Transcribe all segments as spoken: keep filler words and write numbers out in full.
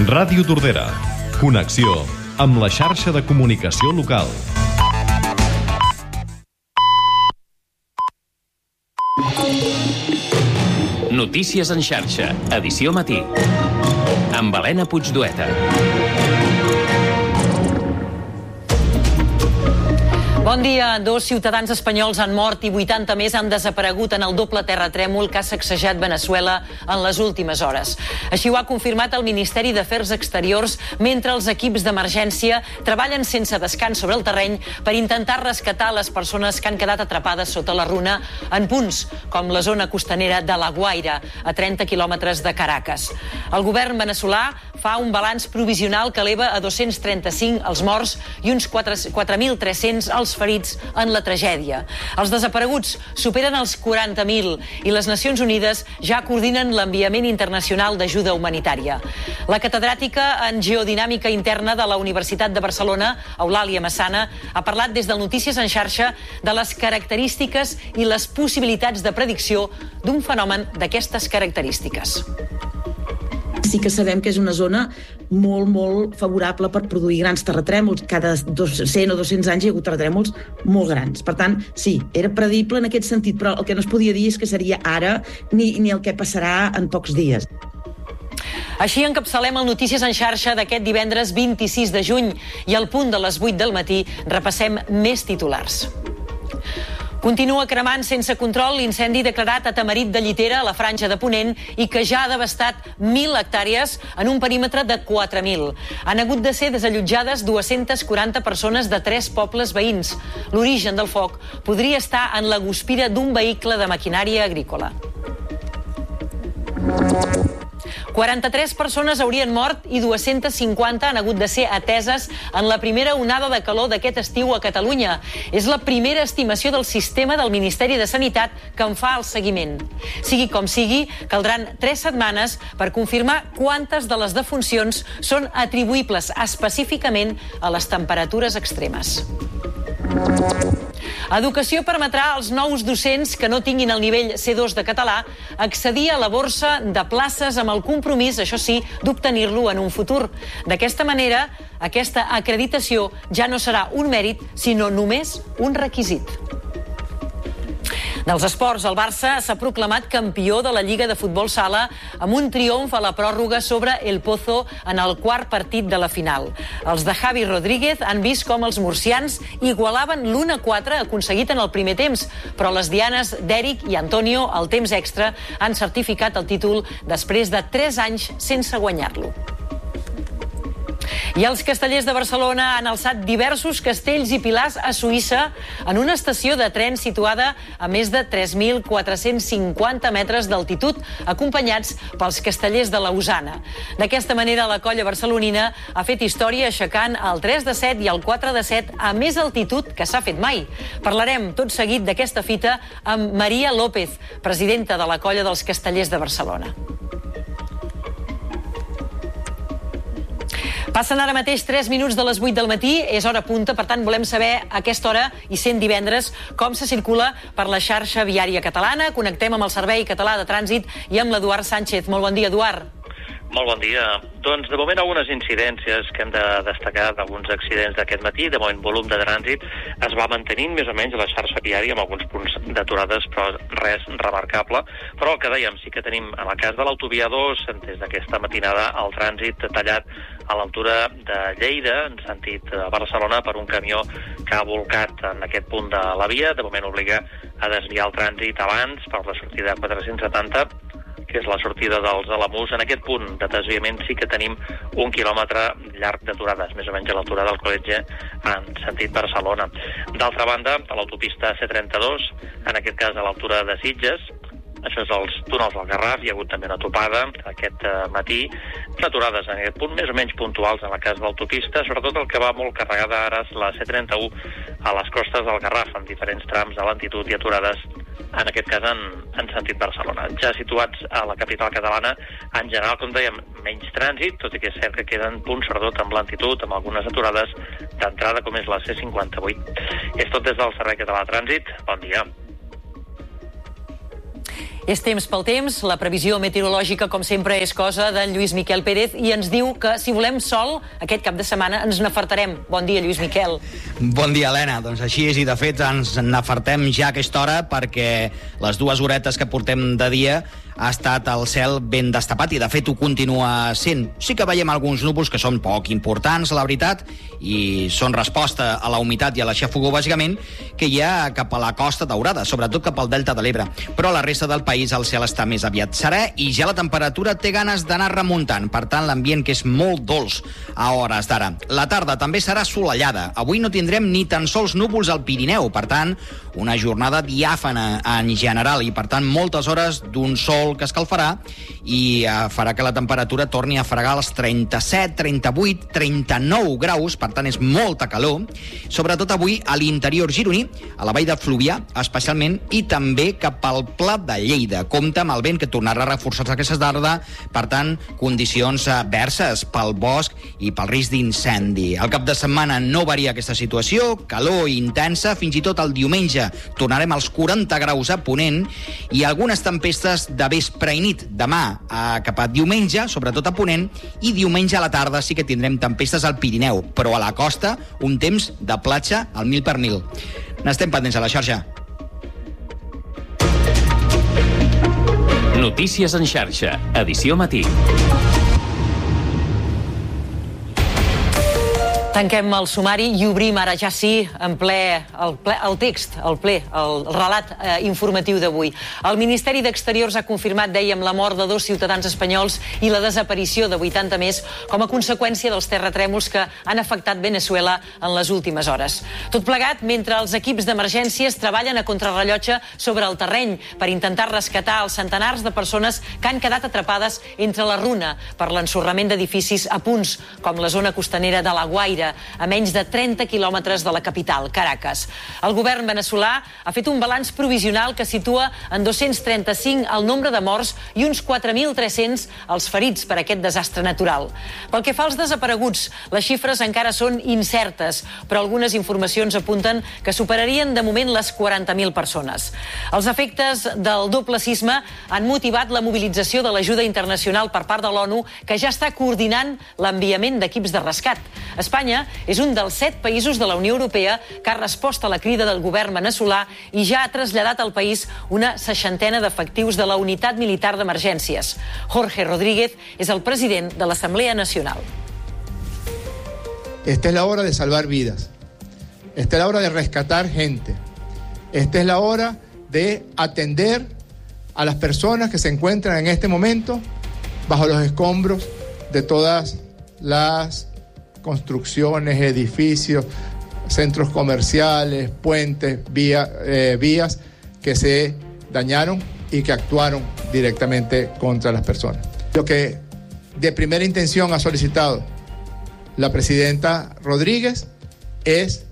Ràdio Tordera. Connexió amb la xarxa de comunicació local. Notícies en xarxa, edició matí. Amb Helena Puigdueta. Bon dia. Dos ciutadans espanyols han mort i vuitanta més han desaparegut en el doble terratrèmol que ha sacsejat Veneçuela en les últimes hores. Així ho ha confirmat el Ministeri d'Afers Exteriors mentre els equips d'emergència treballen sense descans sobre el terreny per intentar rescatar les persones que han quedat atrapades sota la runa en punts com la zona costanera de La Guaira, a trenta quilòmetres de Caracas. El govern veneçolà fa un balanç provisional que eleva a dos-cents trenta-cinc els morts i uns quatre mil tres-cents els ferits en la tragèdia. Els desapareguts superen els quaranta mil i les Nacions Unides ja coordinen l'enviament internacional d'ajuda humanitària. La catedràtica en Geodinàmica Interna de la Universitat de Barcelona, Eulàlia Massana, ha parlat des del Notícies en xarxa de les característiques i les possibilitats de predicció d'un fenomen d'aquestes característiques. Sí que sabem que és una zona molt, molt favorable per produir grans terratrèmols. Cada cent o dos-cents anys hi ha hagut terratrèmols molt grans. Per tant, sí, era predible en aquest sentit, però el que no es podia dir és que seria ara ni, ni el que passarà en pocs dies. Així encapçalem el Notícies en xarxa d'aquest divendres vint-i-sis de juny i al punt de les vuit del matí repassem més titulars. Continua cremant sense control l'incendi declarat a Tamarit de Llitera, a la Franja de Ponent, i que ja ha devastat mil hectàrees en un perímetre de quatre mil. Han hagut de ser desallotjades dues-centes quaranta persones de tres pobles veïns. L'origen del foc podria estar en la guspira d'un vehicle de maquinària agrícola. quaranta-tres persones haurien mort i dues-centes cinquanta han hagut de ser ateses en la primera onada de calor d'aquest estiu a Catalunya. És la primera estimació del sistema del Ministeri de Sanitat que en fa el seguiment. Sigui com sigui, caldran tres setmanes per confirmar quantes de les defuncions són atribuïbles específicament a les temperatures extremes. Educació permetrà als nous docents que no tinguin el nivell C dos de català accedir a la borsa de places amb el compromís, això sí, d'obtenir-lo en un futur. D'aquesta manera, aquesta acreditació ja no serà un mèrit, sinó només un requisit. Dels esports, el Barça s'ha proclamat campió de la Lliga de Futbol Sala amb un triomf a la pròrroga sobre El Pozo en el quart partit de la final. Els de Javi Rodríguez han vist com els murcians igualaven l'u a quatre aconseguit en el primer temps, però les dianes d'Eric i Antonio al temps extra han certificat el títol després de tres anys sense guanyar-lo. I els castellers de Barcelona han alçat diversos castells i pilars a Suïssa en una estació de tren situada a més de tres mil quatre-cents cinquanta metres d'altitud, acompanyats pels castellers de Lausana. D'aquesta manera, la colla barcelonina ha fet història aixecant el tres de set i el quatre de set a més altitud que s'ha fet mai. Parlarem tot seguit d'aquesta fita amb Maria López, presidenta de la colla dels castellers de Barcelona. Passen ara mateix tres minuts de les vuit del matí, és hora punta, per tant volem saber a aquesta hora, i sent divendres, com se circula per la xarxa viària catalana. Connectem amb el Servei Català de Trànsit i amb l'Eduard Sánchez. Molt bon dia, Eduard. Molt bon dia. Doncs de moment algunes incidències que hem de destacar d'alguns accidents d'aquest matí. De moment volum de trànsit es va mantenint més o menys a la xarxa viària amb alguns punts d'aturades, però res remarcable. Però el que dèiem, sí que tenim en el cas de l'autovia dos, des d'aquesta matinada el trànsit tallat a l'altura de Lleida, en sentit a Barcelona, per un camió que ha volcat en aquest punt de la via. De moment obliga a desviar el trànsit abans per la sortida quatre-cents setanta, que és la sortida dels Alamús. En aquest punt de desviament sí que tenim un quilòmetre llarg d'aturades, més o menys a l'altura del col·legi en sentit Barcelona. D'altra banda, a l'autopista C trenta-dos, en aquest cas a l'altura de Sitges, això és els túnels del Garraf, hi ha hagut també una topada aquest matí, aturades en aquest punt, més o menys puntuals en el cas de l'autopista, sobretot el que va molt carregada ara és la C trenta-u a les costes del Garraf, en diferents trams de lentitud i aturades, en aquest cas en, en sentit Barcelona. Ja situats a la capital catalana, en general, com dèiem, menys trànsit, tot i que és cert que queden punts, sobretot amb lentitud, amb algunes aturades d'entrada, com és la C cinquanta-vuit. És tot des del Servei Català de Trànsit. Bon dia. És temps pel temps, la previsió meteorològica, com sempre, és cosa d'en Lluís Miquel Pérez i ens diu que si volem sol, aquest cap de setmana ens n'afartarem. Bon dia, Lluís Miquel. Bon dia, Helena. Doncs així és, i de fet ens n'afartem ja a aquesta hora perquè les dues horetes que portem de dia ha estat el cel ben destapat i de fet ho continua sent. Sí que veiem alguns núvols que són poc importants, la veritat, i són resposta a la humitat i a la xafogor, bàsicament, que hi ha cap a la Costa Daurada, sobretot cap al Delta de l'Ebre. Però a la resta del país el cel està més aviat serè i ja la temperatura té ganes d'anar remuntant. Per tant, l'ambient que és molt dolç a hores d'ara. La tarda també serà assolellada. Avui no tindrem ni tan sols núvols al Pirineu. Per tant, una jornada diàfana en general i, per tant, moltes hores d'un sol que escalfarà i farà que la temperatura torni a fregar els trenta-set, trenta-vuit, trenta-nou graus, per tant és molta calor, sobretot avui a l'interior gironí, a la vall de Fluvià especialment, i també cap al Pla de Lleida. Compte amb el vent que tornarà a reforçar-se aquesta tarda, per tant, condicions adverses pel bosc i pel risc d'incendi. Al cap de setmana no varia aquesta situació, calor intensa, fins i tot el diumenge tornarem als quaranta graus a Ponent i algunes tempestes de vespre i nit. Demà a cap a diumenge, sobretot a Ponent, i diumenge a la tarda sí que tindrem tempestes al Pirineu, però a la costa un temps de platja al mil per mil. N'estem pendents a la xarxa. Notícies en xarxa, edició matí. Tanquem el sumari i obrim ara ja sí en ple el, ple, el text, el ple, el relat eh, informatiu d'avui. El Ministeri d'Exteriors ha confirmat, dèiem, la mort de dos ciutadans espanyols i la desaparició de vuitanta més com a conseqüència dels terratrèmols que han afectat Veneçuela en les últimes hores. Tot plegat mentre els equips d'emergències treballen a contrarrellotge sobre el terreny per intentar rescatar els centenars de persones que han quedat atrapades entre la runa per l'ensorrament d'edificis a punts com la zona costanera de La Guaira, a menys de trenta quilòmetres de la capital, Caracas. El govern veneçolà ha fet un balanç provisional que situa en dos-cents trenta-cinc el nombre de morts i uns quatre mil tres-cents els ferits per aquest desastre natural. Pel que fa als desapareguts, les xifres encara són incertes, però algunes informacions apunten que superarien de moment les quaranta mil persones. Els efectes del doble sisme han motivat la mobilització de l'ajuda internacional per part de l'ONU, que ja està coordinant l'enviament d'equips de rescat. Espanya és un dels set països de la Unió Europea que ha respost a la crida del govern veneçolà i ja ha traslladat al país una seixantena d'efectius de la Unitat Militar d'Emergències. Jorge Rodríguez és el president de l'Assemblea Nacional. Esta es la hora de salvar vidas. Esta es la hora de rescatar gente. Esta es la hora de atender a las personas que se encuentran en este momento bajo los escombros de todas las construcciones, edificios, centros comerciales, puentes, vía, eh, vías que se dañaron y que actuaron directamente contra las personas. Lo que de primera intención ha solicitado la presidenta Rodríguez es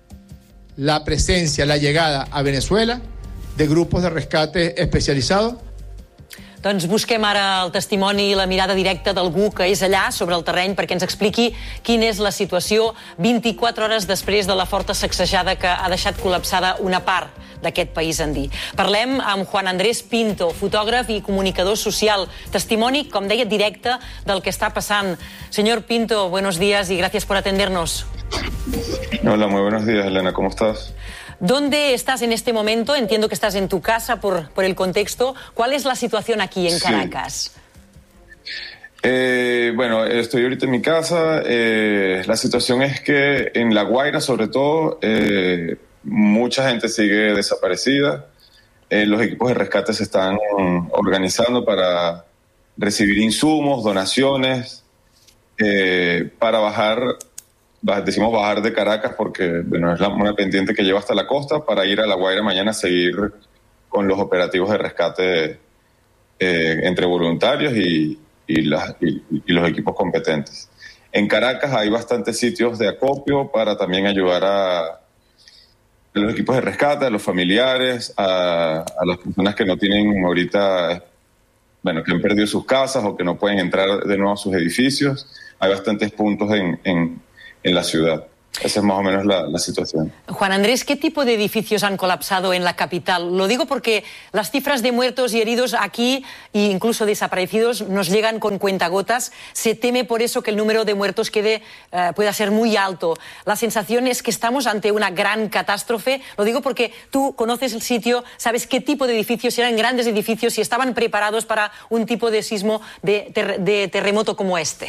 la presencia, la llegada a Venezuela de grupos de rescate especializados. Doncs busquem ara el testimoni i la mirada directa d'algú que és allà, sobre el terreny, perquè ens expliqui quina és la situació vint-i-quatre hores després de la forta sacsejada que ha deixat col·lapsada una part d'aquest país andí. Parlem amb Juan Andrés Pinto, fotògraf i comunicador social. Testimoni, com deia, directe del que està passant. Señor Pinto, buenos días y gracias por atendernos. Hola, muy buenos días, Elena, ¿cómo estás? ¿Dónde estás en este momento? Entiendo que estás en tu casa por, por el contexto. ¿Cuál es la situación aquí en Caracas? Sí. Eh, bueno, estoy ahorita en mi casa. Eh, la situación es que en La Guaira, sobre todo, eh, mucha gente sigue desaparecida. Eh, los equipos de rescate se están organizando para recibir insumos, donaciones, eh, para bajar... Decimos bajar de Caracas porque bueno, es la, una pendiente que lleva hasta la costa para ir a La Guaira mañana a seguir con los operativos de rescate eh, entre voluntarios y, y, las, y, y los equipos competentes. En Caracas hay bastantes sitios de acopio para también ayudar a, a los equipos de rescate, a los familiares, a, a las personas que no tienen ahorita, bueno, que han perdido sus casas o que no pueden entrar de nuevo a sus edificios. Hay bastantes puntos en, en en la ciudad. Esa es más o menos la, la situación. Juan Andrés, ¿qué tipo de edificios han colapsado en la capital? Lo digo porque las cifras de muertos y heridos aquí, e incluso desaparecidos, nos llegan con cuentagotas. Se teme por eso que el número de muertos quede, eh, pueda ser muy alto. La sensación es que estamos ante una gran catástrofe. Lo digo porque tú conoces el sitio, sabes qué tipo de edificios, eran grandes edificios, si estaban preparados para un tipo de sismo, de, ter de terremoto como este.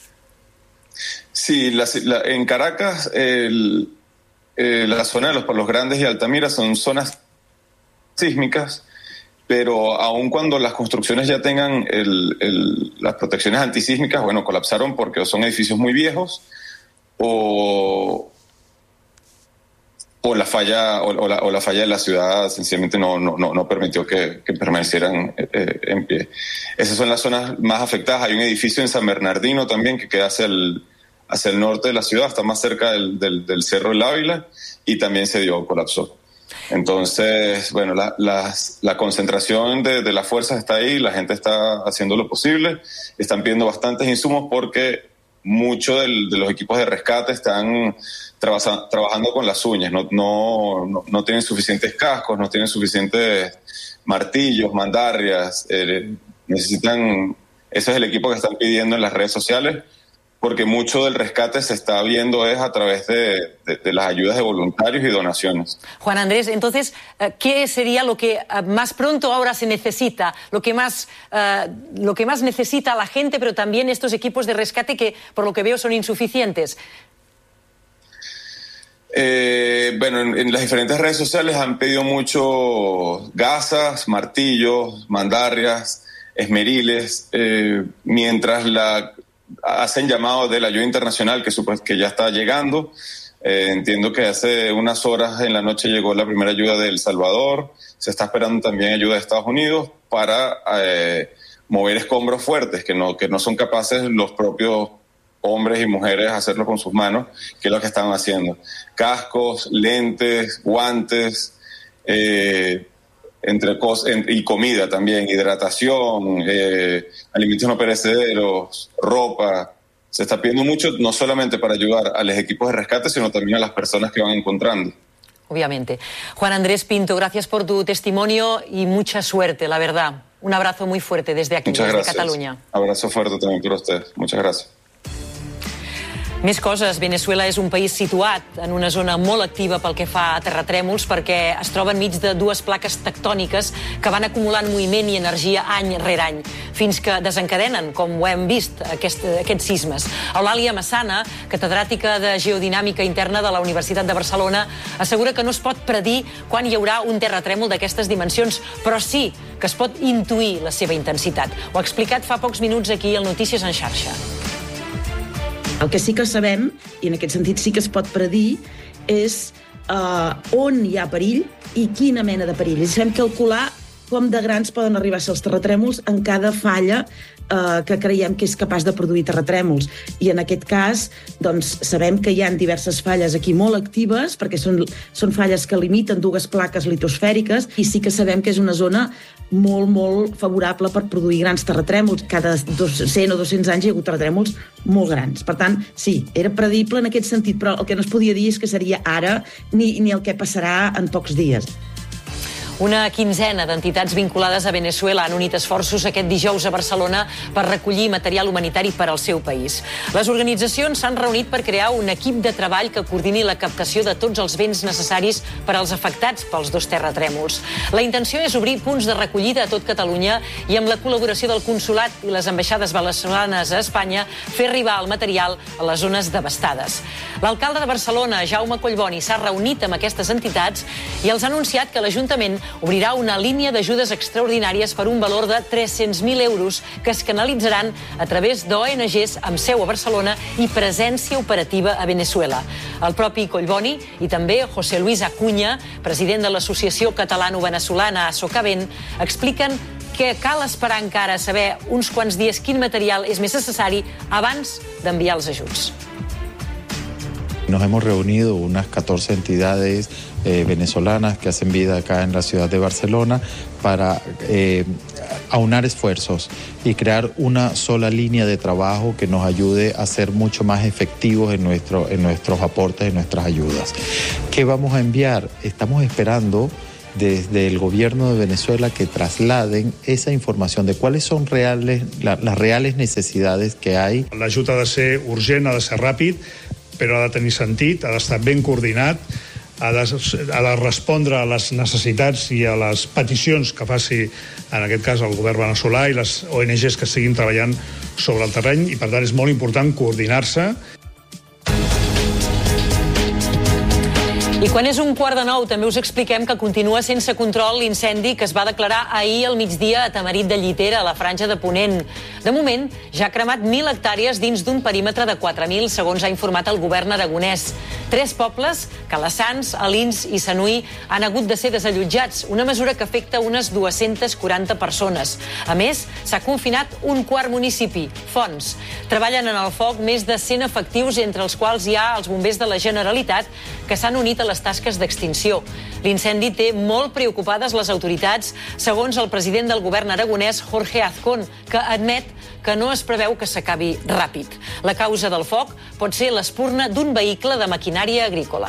Sí, la, la, en Caracas el, eh, la zona de los Palos Grandes y Altamira son zonas sísmicas, pero aun cuando las construcciones ya tengan el, el, las protecciones antisísmicas, bueno, colapsaron porque son edificios muy viejos o, o, la, falla, o, o, la, o la falla de la ciudad sencillamente no, no, no, no permitió que, que permanecieran eh, en pie. Esas son las zonas más afectadas. Hay un edificio en San Bernardino también que queda hacia el hacia el norte de la ciudad, está más cerca del, del, del Cerro del Ávila, y también se dio, colapsó. Entonces, bueno, la, la, la concentración de, de las fuerzas está ahí, la gente está haciendo lo posible, están pidiendo bastantes insumos porque muchos de los equipos de rescate están traba, trabajando con las uñas, no, no, no, no tienen suficientes cascos, no tienen suficientes martillos, mandarrias, eh, necesitan, ese es el equipo que están pidiendo en las redes sociales, porque mucho del rescate se está viendo es a través de, de, de las ayudas de voluntarios y donaciones. Juan Andrés, entonces, ¿qué sería lo que más pronto ahora se necesita? Lo que más, uh, lo que más necesita la gente, pero también estos equipos de rescate que, por lo que veo, son insuficientes. Eh, bueno, en, en las diferentes redes sociales han pedido mucho gasas, martillos, mandarrias, esmeriles, eh, mientras la... hacen llamado de la ayuda internacional que, que ya está llegando. Eh, entiendo que hace unas horas en la noche llegó la primera ayuda de El Salvador. Se está esperando también ayuda de Estados Unidos para eh, mover escombros fuertes que no, que no son capaces los propios hombres y mujeres hacerlo con sus manos, que es lo que están haciendo. Cascos, lentes, guantes, eh, entre cosas, en, y comida también, hidratación, eh, alimentos no perecederos, ropa. Se está pidiendo mucho, no solamente para ayudar a los equipos de rescate, sino también a las personas que van encontrando. Obviamente. Juan Andrés Pinto, gracias por tu testimonio y mucha suerte, la verdad. Un abrazo muy fuerte desde aquí, Muchas desde gracias. Catalunya. Abrazo fuerte también para ustedes. Muchas gracias. Més coses. Veneçuela és un país situat en una zona molt activa pel que fa a terratrèmols perquè es troba enmig de dues plaques tectòniques que van acumulant moviment i energia any rere any, fins que desencadenen, com ho hem vist, aquest, aquests sismes. Eulàlia Massana, catedràtica de Geodinàmica Interna de la Universitat de Barcelona, assegura que no es pot predir quan hi haurà un terratrèmol d'aquestes dimensions, però sí que es pot intuir la seva intensitat. Ho ha explicat fa pocs minuts aquí al Notícies en Xarxa. El que sí que sabem, i en aquest sentit sí que es pot predir, és uh, on hi ha perill i quina mena de perill. I sabem calcular com de grans poden arribar a ser els terratrèmols en cada falla uh, que creiem que és capaç de produir terratrèmols. I en aquest cas, doncs, sabem que hi ha diverses falles aquí molt actives, perquè són, són falles que limiten dues plaques litosfèriques, i sí que sabem que és una zona molt, molt favorable per produir grans terratrèmols. Cada cent o dos-cents anys hi ha hagut terratrèmols molt grans. Per tant, sí, era predible en aquest sentit, però el que no es podia dir és que seria ara ni, ni el que passarà en pocs dies. Una quinzena d'entitats vinculades a Veneçuela han unit esforços aquest dijous a Barcelona per recollir material humanitari per al seu país. Les organitzacions s'han reunit per crear un equip de treball que coordini la captació de tots els béns necessaris per als afectats pels dos terratrèmols. La intenció és obrir punts de recollida a tot Catalunya i, amb la col·laboració del Consolat i les ambaixades veneçolanes a Espanya, fer arribar el material a les zones devastades. L'alcalde de Barcelona, Jaume Collboni, s'ha reunit amb aquestes entitats i els ha anunciat que l'Ajuntament obrirà una línia d'ajudes extraordinàries per un valor de tres-cents mil euros que es canalitzaran a través d'O N Ges amb seu a Barcelona i presència operativa a Veneçuela. El propi Collboni i també José Luis Acuña, president de l'Associació Catalano-Venezolana Socavent, expliquen que cal esperar encara a saber uns quants dies quin material és més necessari abans d'enviar els ajuts. Nos hemos reunido unas catorce entidades eh, venezolanas que hacen vida acá en la ciudad de Barcelona para eh, aunar esfuerzos y crear una sola línea de trabajo que nos ayude a ser mucho más efectivos en, nuestro, en nuestros aportes, en nuestras ayudas. ¿Qué vamos a enviar? Estamos esperando desde el gobierno de Venezuela que trasladen esa información de cuáles son reales, la, las reales necessitats que hay. L'ajut ha de ser urgent, ha de ser ràpid, però ha de tenir sentit, ha d'estar ben coordinat, ha de, ha de respondre a les necessitats i a les peticions que faci, en aquest cas, el govern veneçolà i les O N Ges que estiguin treballant sobre el terreny, i per tant és molt important coordinar-se. I quan és un quart de nou també us expliquem que continua sense control l'incendi que es va declarar ahir al migdia a Tamarit de Llitera, a la Franja de Ponent. De moment, ja ha cremat mil hectàrees dins d'un perímetre de quatre mil, segons ha informat el govern aragonès. Tres pobles, Calassans, Alins i Sanui, han hagut de ser desallotjats, una mesura que afecta unes dues-centes quaranta persones. A més, s'ha confinat un quart municipi, Fonts. Treballen en el foc més de cent efectius, entre els quals hi ha els bombers de la Generalitat, que s'han unit a les tasques d'extinció. L'incendi té molt preocupades les autoritats, segons el president del govern aragonès, Jorge Azcón, que admet que no es preveu que s'acabi ràpid. La causa del foc pot ser l'espurna d'un vehicle de maquinària agrícola.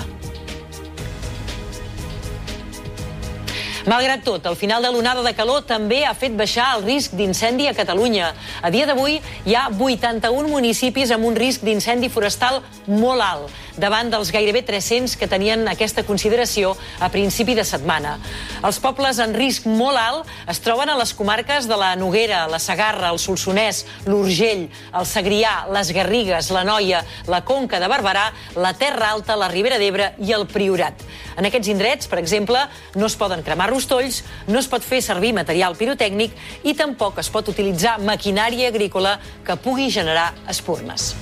Malgrat tot, el final de l'onada de calor també ha fet baixar el risc d'incendi a Catalunya. A dia d'avui hi ha vuitanta-un municipis amb un risc d'incendi forestal molt alt, davant dels gairebé tres-cents que tenien aquesta consideració a principi de setmana. Els pobles en risc molt alt es troben a les comarques de la Noguera, la Segarra, el Solsonès, l'Urgell, el Segrià, les Garrigues, la Noia, la Conca de Barberà, la Terra Alta, la Ribera d'Ebre i el Priorat. En aquests indrets, per exemple, no es poden cremar rostolls, no es pot fer servir material pirotècnic i tampoc es pot utilitzar maquinària agrícola que pugui generar espurnes.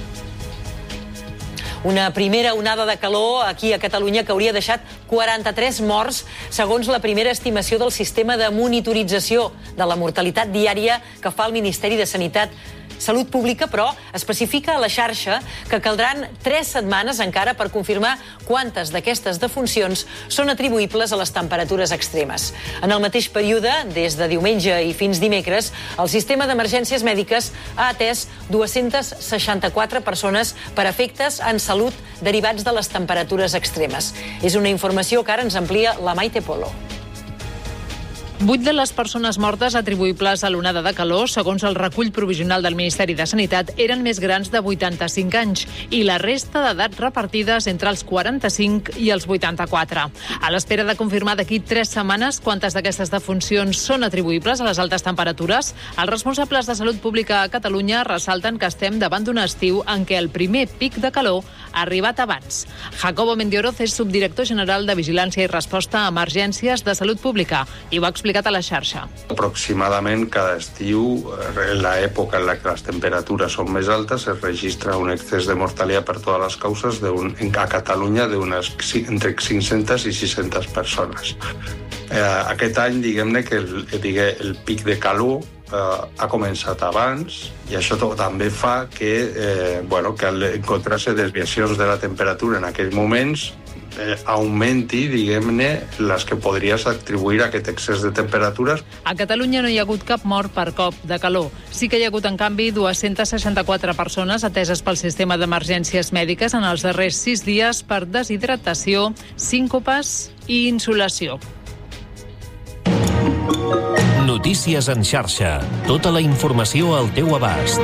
Una primera onada de calor aquí a Catalunya que hauria deixat quaranta-tres morts, segons la primera estimació del sistema de monitorització de la mortalitat diària que fa el Ministeri de Sanitat. Salut Pública, però, especifica a la xarxa que caldran tres setmanes encara per confirmar quantes d'aquestes defuncions són atribuïbles a les temperatures extremes. En el mateix període, des de diumenge i fins dimecres, el sistema d'emergències mèdiques ha atès dues-centes seixanta-quatre persones per efectes en salut derivats de les temperatures extremes. És una informació que ara ens amplia la Maite Polo. Vuit de les persones mortes atribuïbles a l'onada de calor, segons el recull provisional del Ministeri de Sanitat, eren més grans de vuitanta-cinc anys i la resta d'edats repartides entre els quaranta-cinc i els vuitanta-quatre. A l'espera de confirmar d'aquí tres setmanes quantes d'aquestes defuncions són atribuïbles a les altes temperatures, els responsables de Salut Pública a Catalunya ressalten que estem davant d'un estiu en què el primer pic de calor ha arribat abans. Jacobo Mendioroz és subdirector general de Vigilància i Resposta a Emergències de Salut Pública i ho ha explicat a la xarxa. Aproximadament cada estiu, en l'època en la que les temperatures són més altes, es registra un excés de mortalitat per totes les causes de un, a Catalunya d'unes entre cinc-centes i sis-centes persones. Eh, aquest any, diguem-ne que el, digue, el pic de calor eh, ha començat abans i això també fa que, eh, bueno, que al encontrar-se desviacions de la temperatura en aquells moments Eh, augmenti, diguem-ne, les que podries atribuir a aquest excés de temperatures. A Catalunya no hi ha hagut cap mort per cop de calor. Sí que hi ha hagut, en canvi, dues-centes seixanta-quatre persones ateses pel sistema d'emergències mèdiques en els darrers sis dies per deshidratació, síncopes i insolació. Notícies en xarxa. Tota la informació al teu abast.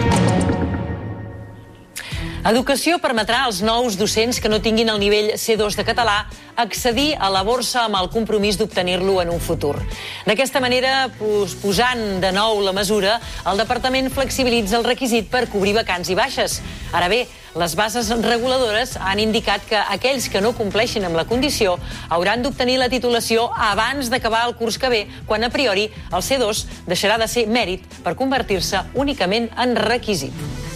Educació permetrà als nous docents que no tinguin el nivell C dos de català accedir a la borsa amb el compromís d'obtenir-lo en un futur. D'aquesta manera, posant de nou la mesura, el departament flexibilitza el requisit per cobrir vacants i baixes. Ara bé, les bases reguladores han indicat que aquells que no compleixin amb la condició hauran d'obtenir la titulació abans d'acabar el curs que ve, quan a priori el C dos deixarà de ser mèrit per convertir-se únicament en requisit.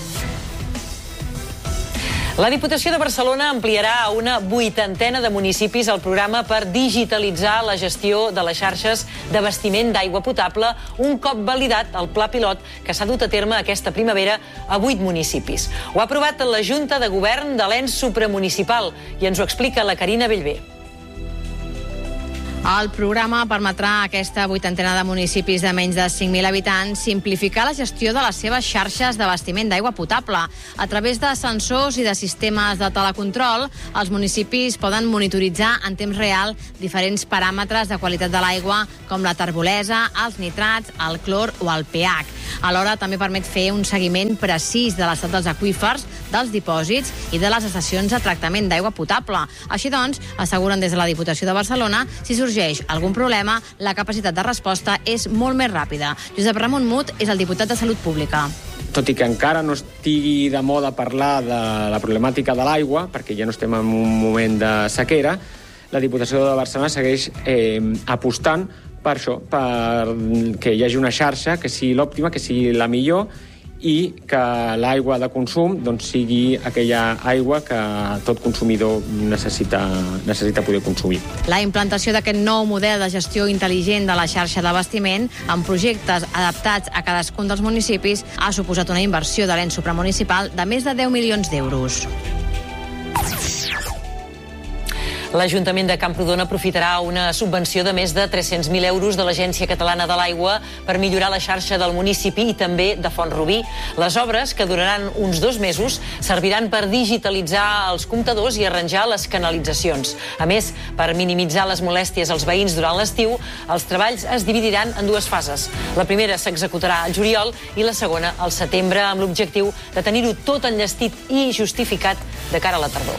La Diputació de Barcelona ampliarà a una vuitantena de municipis el programa per digitalitzar la gestió de les xarxes d'abastiment d'aigua potable, un cop validat el pla pilot que s'ha dut a terme aquesta primavera a vuit municipis. Ho ha aprovat la Junta de Govern de l'ens supramunicipal i ens ho explica la Carina Bellver. El programa permetrà a aquesta vuitantena de municipis de menys de cinc mil habitants simplificar la gestió de les seves xarxes d'abastiment d'aigua potable. A través de sensors i de sistemes de telecontrol, els municipis poden monitoritzar en temps real diferents paràmetres de qualitat de l'aigua, com la terbolesa, els nitrats, el clor o el pH. Alhora, també permet fer un seguiment precís de l'estat dels aqüífers, dels dipòsits i de les estacions de tractament d'aigua potable. Així doncs, asseguren des de la Diputació de Barcelona, si sorgeix algun problema, la capacitat de resposta és molt més ràpida. Josep Ramon Mut és el diputat de Salut Pública. Tot i que encara no estigui de moda parlar de la problemàtica de l'aigua, perquè ja no estem en un moment de sequera, la Diputació de Barcelona segueix eh, apostant per això, per que hi hagi una xarxa que sigui l'òptima, que sigui la millor, i que l'aigua de consum doncs, sigui aquella aigua que tot consumidor necessita, necessita poder consumir. La implantació d'aquest nou model de gestió intel·ligent de la xarxa d'abastiment amb projectes adaptats a cadascun dels municipis ha suposat una inversió de l'ens supramunicipal de més de deu milions d'euros. L'Ajuntament de Camprodon aprofitarà una subvenció de més de tres-cents mil euros de l'Agència Catalana de l'Aigua per millorar la xarxa del municipi i també de Font-rubí. Les obres, que duraran uns dos mesos, serviran per digitalitzar els comptadors i arranjar les canalitzacions. A més, per minimitzar les molèsties als veïns durant l'estiu, els treballs es dividiran en dues fases. La primera s'executarà al juliol i la segona al setembre, amb l'objectiu de tenir-ho tot enllestit i justificat de cara a la tardor.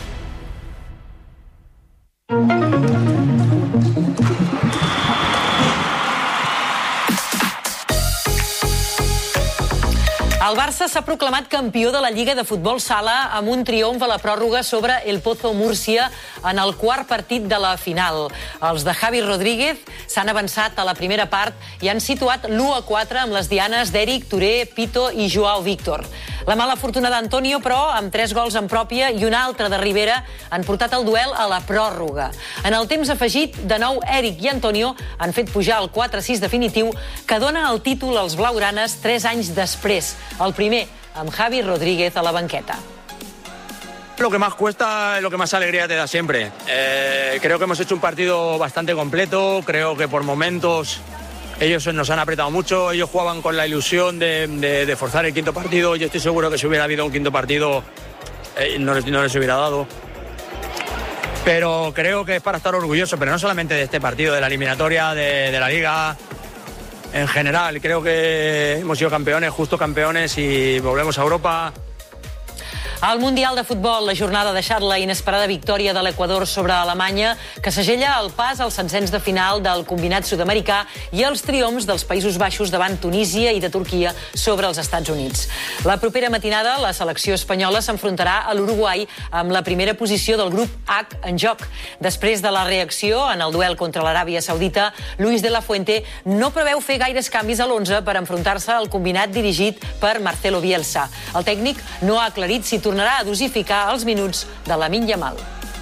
El Barça s'ha proclamat campió de la Lliga de Futbol Sala amb un triomf a la pròrroga sobre el Pozo Múrcia en el quart partit de la final. Els de Javi Rodríguez s'han avançat a la primera part i han situat l'u a quatre amb les dianes d'Eric, Touré, Pito i Joao Víctor. La mala fortuna d'Antonio, però, amb tres gols en pròpia i una altra de Rivera, han portat el duel a la pròrroga. En el temps afegit, de nou, Eric i Antonio han fet pujar el quatre a sis definitiu que dona el títol als blaugranes tres anys després. El primer, amb Javi Rodríguez a la banqueta. Lo que más cuesta es lo que más alegría te da siempre. Eh, creo que hemos hecho un partido bastante completo, creo que por momentos ellos nos han apretado mucho, ellos jugaban con la ilusión de, de, de forzar el quinto partido. Yo estoy seguro que si hubiera habido un quinto partido eh, no, les, no les hubiera dado. Pero creo que es para estar orgulloso, pero no solamente de este partido, de la eliminatoria, de, de la Liga. En general, creo que hemos sido campeones, justos campeones, y volvemos a Europa. Al Mundial de Futbol, la jornada ha deixat la inesperada victòria de l'Equador sobre Alemanya, que segella el pas als setzents de final del combinat sud-americà i els triomfs dels Països Baixos davant Tunísia i de Turquia sobre els Estats Units. La propera matinada, la selecció espanyola s'enfrontarà a l'Uruguai amb la primera posició del grup H en joc. Després de la reacció en el duel contra l'Aràbia Saudita, Luis de la Fuente no preveu fer gaires canvis a l'onze per enfrontar-se al combinat dirigit per Marcelo Bielsa. El tècnic no ha aclarit si tornarà a dosificar els minuts de Lamine Yamal.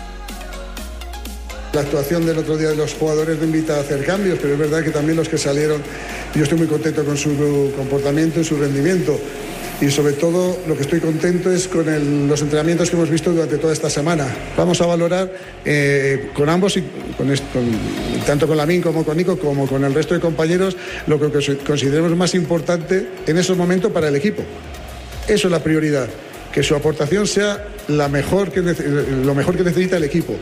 La actuación del otro día de los jugadores me invita a hacer cambios, pero es verdad que también los que salieron, yo estoy muy contento con su comportamiento y su rendimiento. Y sobre todo lo que estoy contento es con el, los entrenamientos que hemos visto durante toda esta semana. Vamos a valorar eh, con ambos, y con, con, tanto con Lamine como con Nico, como con el resto de compañeros, lo que consideremos más importante en esos momentos para el equipo. Eso es la prioridad, que su aportación sea la mejor que, lo mejor que necesita el equipo.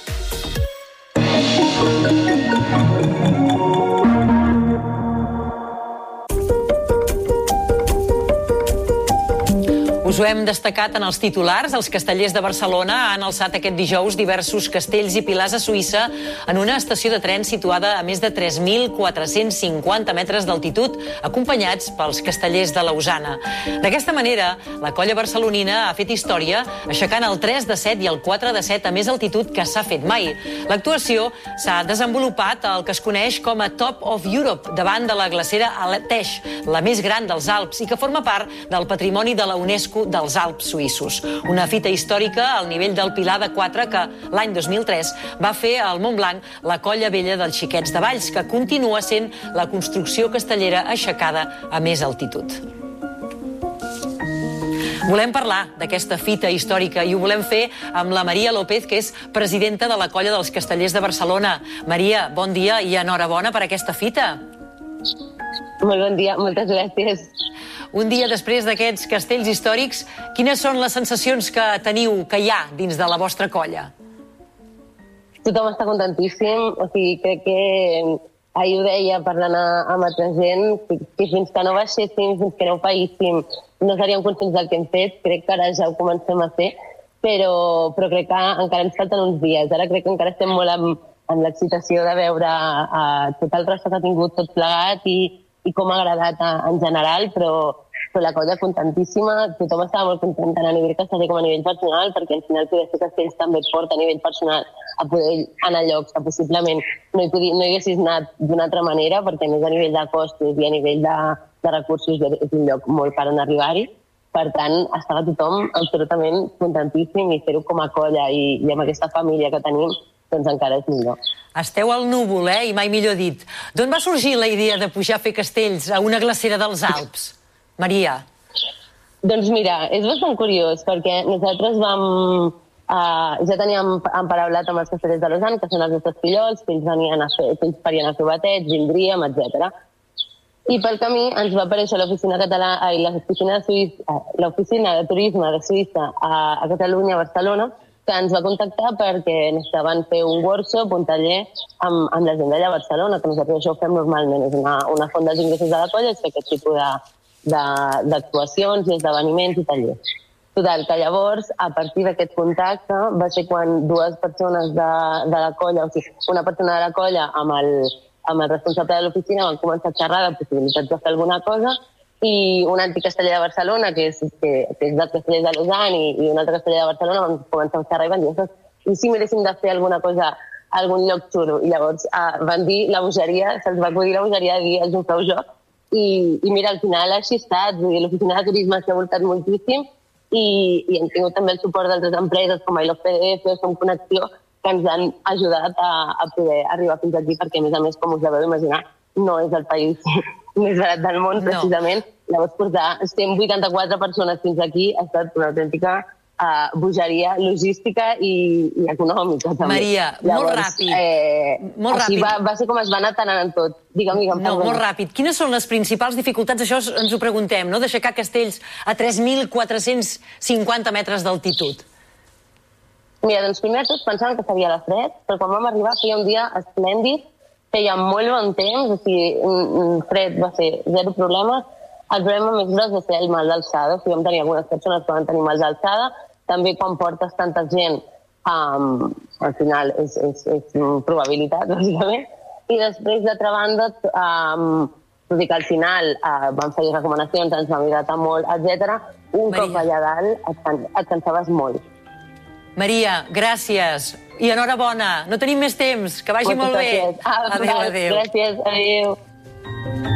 Us ho hem destacat en els titulars. Els castellers de Barcelona han alçat aquest dijous diversos castells i pilars a Suïssa en una estació de tren situada a més de tres mil quatre-cents cinquanta metres d'altitud, acompanyats pels castellers de Lausana. D'aquesta manera, la colla barcelonina ha fet història aixecant el tres de set i el quatre de set a més altitud que s'ha fet mai. L'actuació s'ha desenvolupat al que es coneix com a Top of Europe, davant de la glacera Aletsch, la més gran dels Alps i que forma part del patrimoni de la UNESCO dels Alps suïssos. Una fita històrica al nivell del Pilar de quatre que l'any dos mil tres va fer al Montblanc la colla vella dels Xiquets de Valls, que continua sent la construcció castellera aixecada a més altitud. Volem parlar d'aquesta fita històrica i ho volem fer amb la Maria López, que és presidenta de la Colla dels Castellers de Barcelona. Maria, bon dia i enhorabona per aquesta fita. Molt bon dia, moltes gràcies. Un dia després d'aquests castells històrics, quines són les sensacions que teniu, que hi ha dins de la vostra colla? Tothom està contentíssim, o sigui, crec que ahir ho deia parlant amb altra gent, que fins que no baixéssim, fins que no ho paíssim, no seríem conscients del que hem fet. Crec que ara ja ho comencem a fer, però, però crec que encara ens falten uns dies. Ara crec que encara estem molt amb, amb l'excitació de veure uh, tot el resta que ha tingut tot plegat i, i com ha agradat uh, en general, però, però la colla contentíssima, tothom estava molt content tant a nivell casteller com a nivell personal, perquè al final poder fer castells també et porta a nivell personal a poder anar a llocs que possiblement no hi, podi, no hi haguessis anat d'una altra manera, perquè més a nivell de costos i a nivell de, de recursos és un lloc molt car en arribar-hi. Per tant, estava tothom absolutament contentíssim i fer-ho com a colla i, i amb aquesta família que tenim, doncs encara és millor. Esteu al núvol, eh? I mai millor dit. D'on va sorgir la idea de pujar a fer castells a una glacera dels Alps? Maria. Doncs mira, és bastant curiós, perquè nosaltres vam... Uh, ja teníem emparaulat amb els castellers de Lausanne, que són els nostres fillols, que ells venien a fer, que ells farien els sobatets, vindríem, etcètera. I pel camí ens va aparèixer l'oficina català, ai, l'oficina de Suïssa, l'oficina de turisme de Suïssa a, a Catalunya, a Barcelona, que ens va contactar perquè necessitaven fer un workshop, un taller amb, amb la gent d'allà a Barcelona, que nosaltres això ho fem normalment, és una, una font dels ingressos de la colla, és fer aquest tipus d'actuacions i esdeveniments i tallers. Total, que llavors, a partir d'aquest contacte, va ser quan dues persones de, de la colla, o sigui, una persona de la colla amb el, amb el responsable de l'oficina van començar a xerrar de possibilitats de fer alguna cosa i un antic casteller de Barcelona, que és, que, que és del casteller de Lausanne i, i un altre casteller de Barcelona, van començar a xerrar i van dir, i si miréssim de fer alguna cosa a algun lloc xulo? I llavors uh, van dir la bogeria, se'ls va acudir la bogeria de dir, els ho feu jo. I, i mira, al final així ha estat, l'oficina de turisme s'ha voltat moltíssim, i, i hem tingut també el suport d'altres empreses com I Love P D F, Som Connexió, que ens han ajudat a, a poder arribar fins aquí, perquè a més a més, com us deveu imaginar, no és el país més barat del món, precisament. No. Llavors, portar cent vuitanta-quatre persones fins aquí ha estat una autèntica uh, bogeria logística i, i econòmica. També. Maria, Llavors, molt ràpid. Eh, molt així ràpid. Va, va ser com es va anar tanant en tot. Digue'm, digue'm. No, molt ràpid. Quines són les principals dificultats? Això ens ho preguntem, no? D'aixecar castells a tres mil quatre-cents cinquanta metres d'altitud. Mira, doncs primer tot pensàvem que s'havia de fred, però quan vam arribar feia un dia esplèndid, feia molt bon temps, o sigui, fred va ser zero problemes. El problema més gros va ser el mal d'alçada, o sigui, vam tenir algunes persones que van tenir mal d'alçada, també quan portes tanta gent, um, al final és, és, és probabilitat, bàsicament. I després, d'altra banda, um, tot i que al final uh, vam fer recomanacions, ens vam hidratar molt, etcètera, un Maria. Cop allà dalt et, can et cansaves molt. Maria, gràcies. I enhorabona. No tenim més temps. Que vagi Moltes molt bé. Gràcies. Ah, adéu, adéu. Gràcies, adéu.